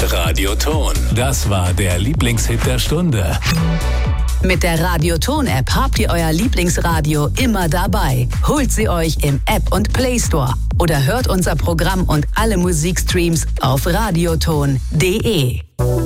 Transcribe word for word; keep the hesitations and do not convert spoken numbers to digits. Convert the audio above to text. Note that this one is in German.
Radioton. Das war der Lieblingshit der Stunde. Mit der Radioton-App habt ihr euer Lieblingsradio immer dabei. Holt sie euch im App und Play Store oder hört unser Programm und alle Musikstreams auf radioton punkt de.